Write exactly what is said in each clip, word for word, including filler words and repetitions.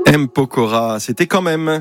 M. Pokora, c'était quand même.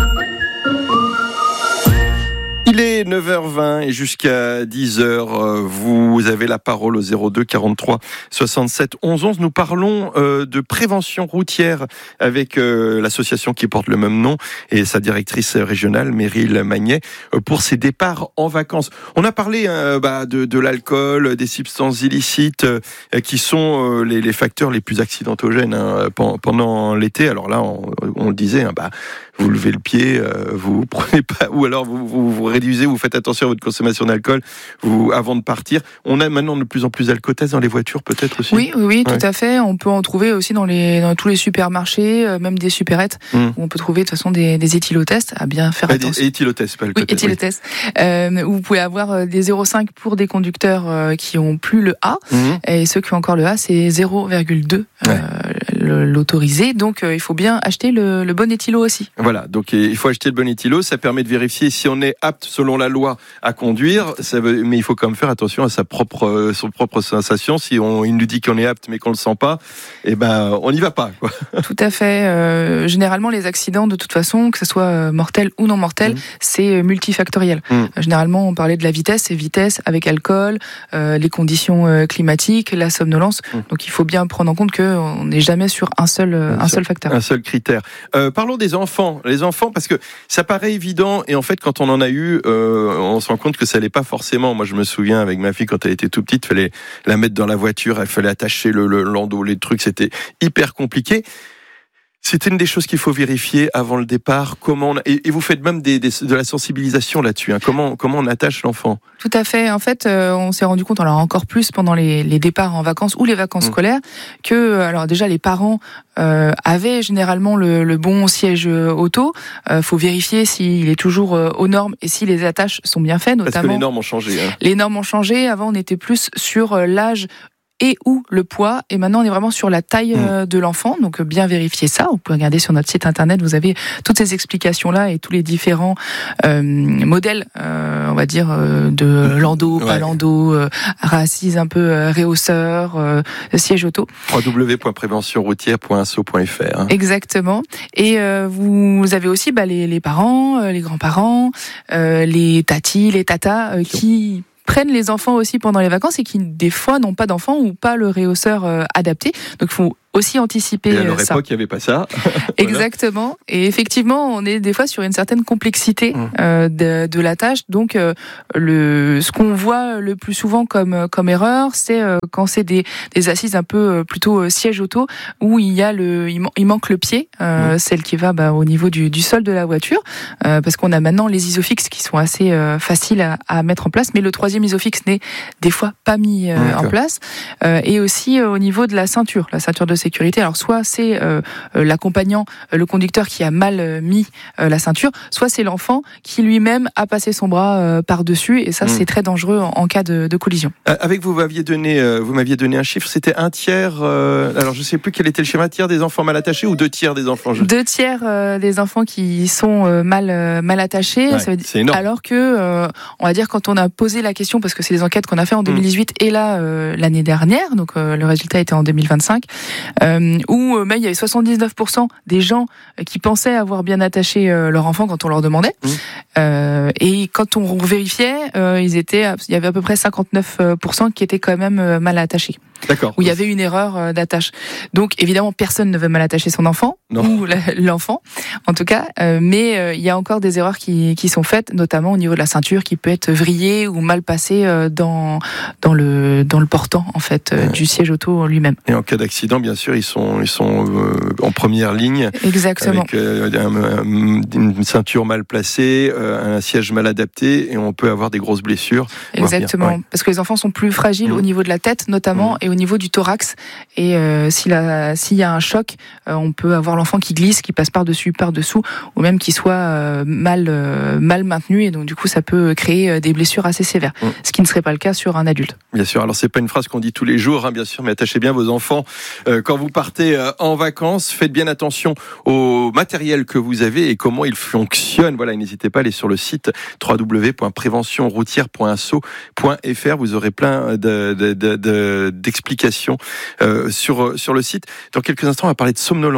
Il est neuf heures vingt et jusqu'à dix heures, vous avez la parole au zéro deux quarante-trois soixante-sept onze onze. Nous parlons euh, de prévention routière avec euh, l'association qui porte le même nom et sa directrice régionale, Meryl Magnet, euh, pour ses départs en vacances. On a parlé euh, bah, de, de l'alcool, des substances illicites euh, qui sont euh, les, les facteurs les plus accidentogènes hein, pendant l'été. Alors là, on, on le disait, hein, bah, vous levez le pied, euh, vous prenez pas, ou alors vous, vous, vous réduisez, vous faites attention à votre consommation d'alcool vous, avant de partir. On a maintenant de plus en plus d'alcotests dans les voitures, peut-être aussi. Oui, oui, oui, ouais. tout à fait. On peut en trouver aussi dans les, dans tous les supermarchés, euh, même des supérettes, mmh. où on peut trouver de toute façon des, des éthylotests à bien faire ah, attention. Des éthylotests, pas le Oui, éthylotests. Oui. Euh, vous pouvez avoir des zéro virgule cinq pour des conducteurs euh, qui ont plus le A, mmh. et ceux qui ont encore le A, c'est zéro virgule deux ouais. euh, l'autorisé. Donc, euh, il faut bien acheter le, le bon éthylo aussi. Voilà, donc il faut acheter le bon éthylo, ça permet de vérifier si on est apte selon la loi à conduire, ça veut, mais il faut quand même faire attention à sa propre, son propre sensation. Si on, il nous dit qu'on est apte mais qu'on le sent pas, eh ben on n'y va pas, quoi. Tout à fait. Euh, généralement, les accidents, de toute façon, que ce soit mortel ou non mortel, mmh. c'est multifactoriel. Mmh. Euh, généralement, on parlait de la vitesse, c'est vitesse avec alcool, euh, les conditions euh, climatiques, la somnolence. Mmh. Donc il faut bien prendre en compte qu'on n'est jamais sur un seul, un, un seul, seul facteur. Un seul critère. Euh, parlons des enfants. Les enfants, parce que ça paraît évident, et en fait, quand on en a eu, euh, on se rend compte que ça l'est pas forcément. Moi, je me souviens avec ma fille, quand elle était tout petite, il fallait la mettre dans la voiture, il fallait attacher le, le landau, les trucs, c'était hyper compliqué. C'était une des choses qu'il faut vérifier avant le départ. Comment on, et, et vous faites même des, des, de la sensibilisation là-dessus. Hein. Comment, comment on attache l'enfant ? Tout à fait. En fait, euh, on s'est rendu compte, alors encore plus pendant les, les départs en vacances ou les vacances mmh. scolaires, que alors déjà les parents euh, avaient généralement le, le bon siège auto. Euh, faut vérifier s'il est toujours euh, aux normes et si les attaches sont bien faites. Notamment, parce que les normes ont changé. Hein. Les normes ont changé. Avant, on était plus sur euh, l'âge et ou le poids, et maintenant on est vraiment sur la taille mmh. de l'enfant, donc bien vérifier ça. Vous pouvez regarder sur notre site internet, vous avez toutes ces explications-là et tous les différents euh, modèles, euh, on va dire, euh, de landau, ouais. pas landau, euh, assise un peu euh, réhausseur, euh, siège auto. w w w point prévention routière point asso point f r. Hein. Exactement. Et euh, vous avez aussi bah, les, les parents, euh, les grands-parents, euh, les tatis, les tatas, euh, qui prennent les enfants aussi pendant les vacances et qui, des fois, n'ont pas d'enfants ou pas le réhausseur euh, adapté. Donc, il faut aussi anticiper ça. Et à leur époque, il n'y avait pas ça. Exactement. Et effectivement, on est des fois sur une certaine complexité mmh. euh, de, de la tâche. Donc, euh, le, ce qu'on voit le plus souvent comme, comme erreur, c'est euh, quand c'est des, des assises un peu euh, plutôt euh, siège auto, où il y a le, il, man, il manque le pied, euh, mmh. celle qui va bah, au niveau du, du sol de la voiture, euh, parce qu'on a maintenant les isofixes qui sont assez euh, faciles à, à mettre en place, mais le troisième isofix n'est des fois pas mis euh, mmh. en place. Euh, et aussi euh, au niveau de la ceinture, la ceinture de sécurité. Alors soit c'est euh, l'accompagnant, le conducteur qui a mal mis euh, la ceinture, soit c'est l'enfant qui lui-même a passé son bras euh, par-dessus, et ça mmh. c'est très dangereux en, en cas de, de collision. Avec vous, vous m'aviez donné, euh, vous m'aviez donné un chiffre, c'était un tiers, euh, alors je ne sais plus quel était le schéma, un tiers des enfants mal attachés ou deux tiers des enfants je... Deux tiers euh, des enfants qui sont euh, mal, euh, mal attachés, ouais, ça veut dire, c'est énorme. Alors que, euh, on va dire, quand on a posé la question, parce que c'est des enquêtes qu'on a fait en deux mille dix-huit mmh. et là, euh, l'année dernière, donc euh, le résultat était en deux mille vingt-cinq, Euh, où euh, mais il y avait soixante-dix-neuf pour cent des gens euh, qui pensaient avoir bien attaché euh, leur enfant quand on leur demandait. Mmh. Euh, et quand on vérifiait, euh, ils étaient, il y avait à peu près cinquante-neuf pour cent qui étaient quand même euh, mal attachés. D'accord. Où il y avait une erreur euh, d'attache. Donc évidemment, personne ne veut mal attacher son enfant, non. ou la, l'enfant, en tout cas. Euh, mais euh, il y a encore des erreurs qui, qui sont faites, notamment au niveau de la ceinture, qui peut être vrillée ou mal passée euh, dans dans le dans le portant en fait euh, ouais. du siège auto lui-même. Et en cas d'accident, bien sûr, ils sont ils sont euh, en première ligne. Exactement. Avec euh, un, une ceinture mal placée, euh, un siège mal adapté, et on peut avoir des grosses blessures. Exactement. Ouais. Parce que les enfants sont plus fragiles mmh. au niveau de la tête, notamment. Mmh. Et au niveau du thorax, et euh, s'il, a, s'il y a un choc, euh, on peut avoir l'enfant qui glisse, qui passe par-dessus, par-dessous, ou même qui soit euh, mal, euh, mal maintenu, et donc du coup ça peut créer des blessures assez sévères, mmh. ce qui ne serait pas le cas sur un adulte. Bien sûr, alors c'est pas une phrase qu'on dit tous les jours, hein, bien sûr, mais attachez bien vos enfants euh, quand vous partez euh, en vacances, faites bien attention au matériel que vous avez et comment il fonctionne. Voilà, n'hésitez pas à aller sur le site w w w point prévention routière point asso point f r, vous aurez plein de, de, de, de, d'explications Euh, sur sur le site. Dans quelques instants, on va parler de somnolence. Mmh.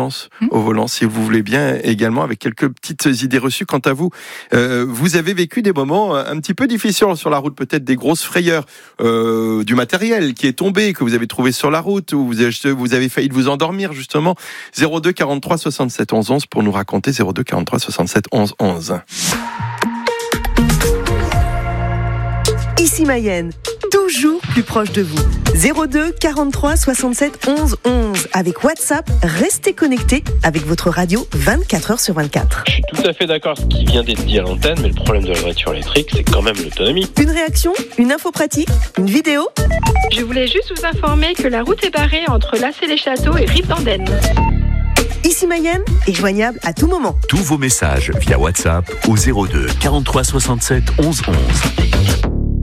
au volant, si vous voulez bien, également avec quelques petites idées reçues. Quant à vous, euh, vous avez vécu des moments un petit peu difficiles sur la route, peut-être des grosses frayeurs, euh, du matériel qui est tombé, que vous avez trouvé sur la route, ou vous avez, vous avez failli vous endormir justement. zéro deux quarante-trois soixante-sept onze onze pour nous raconter. zéro deux quarante-trois soixante-sept onze onze. Ici Mayenne, toujours plus proche de vous. zéro deux quarante-trois soixante-sept onze onze. Avec WhatsApp, restez connectés avec votre radio vingt-quatre heures sur vingt-quatre. Je suis tout à fait d'accord avec ce qui vient d'être dit à l'antenne, mais le problème de la voiture électrique, c'est quand même l'autonomie. Une réaction, une info pratique, une vidéo. Je voulais juste vous informer que la route est barrée entre Lassay-les-Châteaux et Rive-d'Andenne. Ici Mayenne est joignable à tout moment. Tous vos messages via WhatsApp au zéro deux quarante-trois soixante-sept onze onze.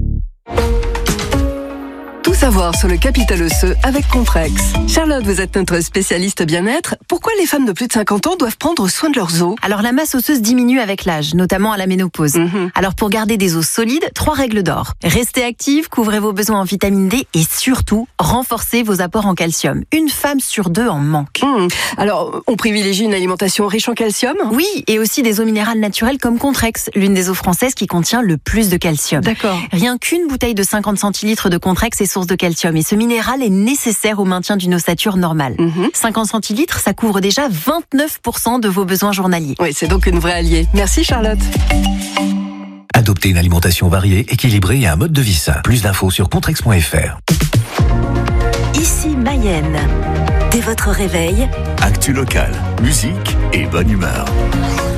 Tout savoir sur le capital osseux avec Comprex. Charlotte, vous êtes notre spécialiste bien-être. Pourquoi les femmes de plus de cinquante ans doivent prendre soin de leurs os ? Alors la masse osseuse diminue avec l'âge, notamment à la ménopause. Mmh. Alors pour garder des os solides, trois règles d'or. Restez active, couvrez vos besoins en vitamine D et surtout, renforcez vos apports en calcium. Une femme sur deux en manque. Mmh. Alors, on privilégie une alimentation riche en calcium ? Oui, et aussi des eaux minérales naturelles comme Contrex, l'une des eaux françaises qui contient le plus de calcium. D'accord. Rien qu'une bouteille de cinquante centilitres de Contrex est source de calcium et ce minéral est nécessaire au maintien d'une ossature normale. Mmh. cinquante centilitres, ça couvre déjà vingt-neuf pour cent de vos besoins journaliers. Oui, c'est donc une vraie alliée. Merci Charlotte. Adoptez une alimentation variée, équilibrée et un mode de vie sain. Plus d'infos sur contrex point f r. Ici Mayenne. Dès votre réveil, Actu locale, musique et bonne humeur.